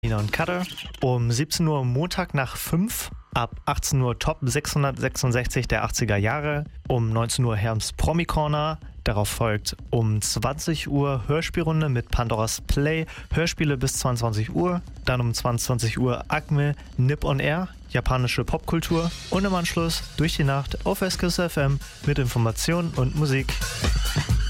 Nina und Cutter. Um 17 Uhr Montag nach 5. Ab 18 Uhr Top 666 der 80er Jahre. Um 19 Uhr Herms Promi Corner. Darauf folgt um 20 Uhr Hörspielrunde mit Pandoras Play, Hörspiele bis 22 Uhr. Dann um 22 Uhr Acme, Nip on Air, japanische Popkultur. Und im Anschluss durch die Nacht auf SKISS FM mit Informationen und Musik.